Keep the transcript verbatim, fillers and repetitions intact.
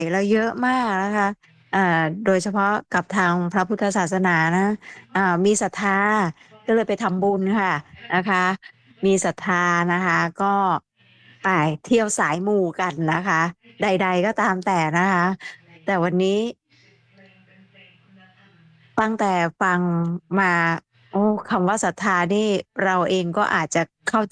แล้วเยอะมากนะคะ อ่า โดยเฉพาะกับทางพระพุทธศาสนานะ อ่า มีศรัทธา ก็เลยไปทำบุญค่ะ นะคะ มีศรัทธานะคะ ก็ไปเที่ยวสายมูกันนะคะ ใด ๆ ก็ตามแต่นะคะ แต่วันนี้ ตั้งแต่ฟังมา โอ้ คำว่าศรัทธานี่ เราเองก็อาจจะเข้า